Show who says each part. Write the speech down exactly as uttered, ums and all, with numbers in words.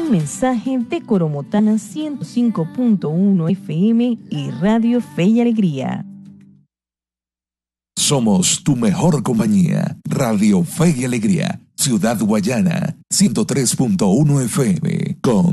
Speaker 1: Un mensaje de Coromotana ciento cinco punto uno F M y Radio Fe y Alegría.
Speaker 2: Somos tu mejor compañía. Radio Fe y Alegría, Ciudad Guayana, ciento tres punto uno F M, con